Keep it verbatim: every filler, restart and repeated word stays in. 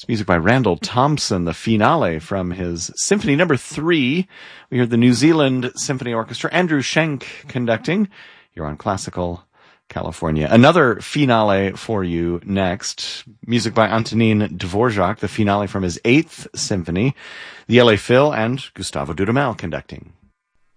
It's music by Randall Thompson, the finale from his Symphony Number Three. We heard the New Zealand Symphony Orchestra, Andrew Schenk conducting. You're on Classical California. Another finale for you next. Music by Antonin Dvorak, the finale from his Eighth Symphony. The L A Phil and Gustavo Dudamel conducting.